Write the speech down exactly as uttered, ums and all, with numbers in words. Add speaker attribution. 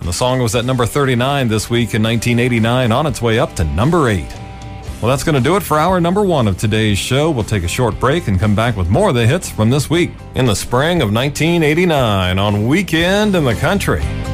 Speaker 1: The song was at number thirty-nine this week in nineteen eighty-nine, on its way up to number eight. Well, that's going to do it for hour number one of today's show. We'll take a short break and come back with more of the hits from this week in the spring of nineteen eighty-nine on Weekend in the Country.